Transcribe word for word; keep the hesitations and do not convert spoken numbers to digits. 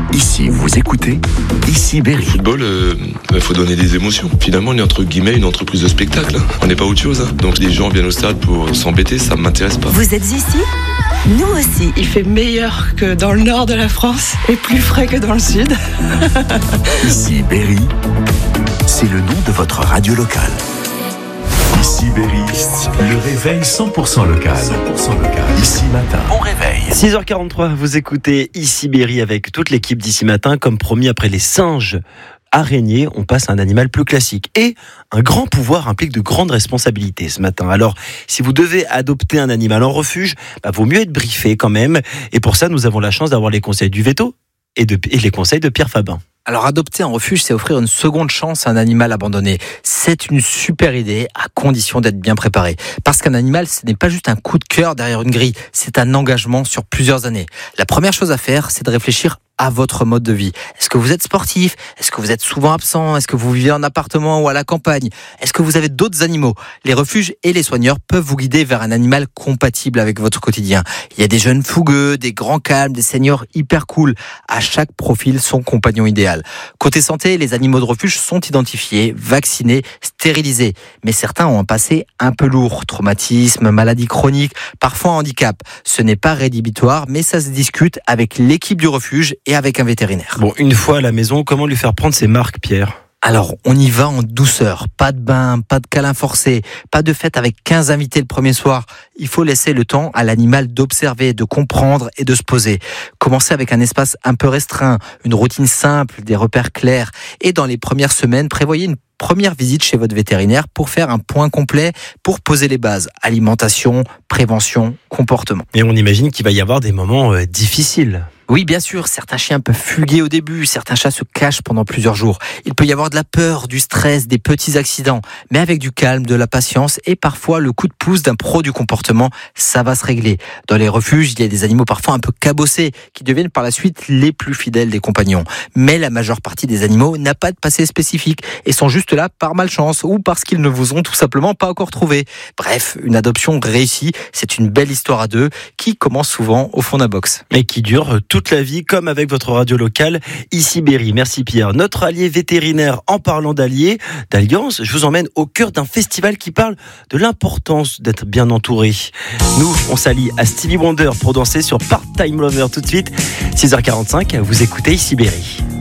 Ici, vous écoutez Ici Berry. Le football, il euh, faut donner des émotions. Finalement, on est entre guillemets une entreprise de spectacle. Hein. On n'est pas autre chose. Hein. Donc les gens viennent au stade pour s'embêter, ça ne m'intéresse pas. Vous êtes ici ? Nous aussi. Il fait meilleur que dans le nord de la France et plus frais que dans le sud. Ici Berry, c'est le nom de votre radio locale. Ici Berry, le réveil cent pour cent local. cent pour cent local. Ici Matin. Bon réveil. six heures quarante-trois, vous écoutez Ici Berry avec toute l'équipe d'Ici Matin. Comme promis, après les singes araignées, on passe à un animal plus classique. Et un grand pouvoir implique de grandes responsabilités ce matin. Alors, si vous devez adopter un animal en refuge, bah, vaut mieux être briefé quand même. Et pour ça, nous avons la chance d'avoir les conseils du Veto et, de, et les conseils de Pierre Fabin. Alors adopter un refuge, c'est offrir une seconde chance à un animal abandonné. C'est une super idée, à condition d'être bien préparé. Parce qu'un animal, ce n'est pas juste un coup de cœur derrière une grille, c'est un engagement sur plusieurs années. La première chose à faire, c'est de réfléchir à votre mode de vie. Est-ce que vous êtes sportif ? Est-ce que vous êtes souvent absent ? Est-ce que vous vivez en appartement ou à la campagne ? Est-ce que vous avez d'autres animaux ? Les refuges et les soigneurs peuvent vous guider vers un animal compatible avec votre quotidien. Il y a des jeunes fougueux, des grands calmes, des seniors hyper cool. À chaque profil, son compagnon idéal. Côté santé, les animaux de refuge sont identifiés, vaccinés, stérilisés. Mais certains ont un passé un peu lourd. Traumatisme, maladie chronique, parfois handicap. Ce n'est pas rédhibitoire, mais ça se discute avec l'équipe du refuge et avec un vétérinaire. Bon, une fois à la maison, comment lui faire prendre ses marques, Pierre ? Alors, on y va en douceur. Pas de bain, pas de câlin forcé, pas de fête avec quinze invités le premier soir. Il faut laisser le temps à l'animal d'observer, de comprendre et de se poser. Commencez avec un espace un peu restreint, une routine simple, des repères clairs. Et dans les premières semaines, prévoyez une première visite chez votre vétérinaire pour faire un point complet, pour poser les bases. Alimentation, prévention, comportement. Et on imagine qu'il va y avoir des moments euh, difficiles. Oui, bien sûr, certains chiens peuvent fuguer au début, certains chats se cachent pendant plusieurs jours. Il peut y avoir de la peur, du stress, des petits accidents, mais avec du calme, de la patience et parfois le coup de pouce d'un pro du comportement, ça va se régler. Dans les refuges, il y a des animaux parfois un peu cabossés qui deviennent par la suite les plus fidèles des compagnons. Mais la majeure partie des animaux n'a pas de passé spécifique et sont juste là par malchance ou parce qu'ils ne vous ont tout simplement pas encore trouvé. Bref, une adoption réussie, c'est une belle histoire à deux qui commence souvent au fond d'un box. Et qui dure tout toute la vie, comme avec votre radio locale, Ici Berry. Merci Pierre. Notre allié vétérinaire, en parlant d'alliés, d'alliance, je vous emmène au cœur d'un festival qui parle de l'importance d'être bien entouré. Nous, on s'allie à Stevie Wonder pour danser sur Part-Time Lover tout de suite. six heures quarante-cinq, vous écoutez Ici Berry.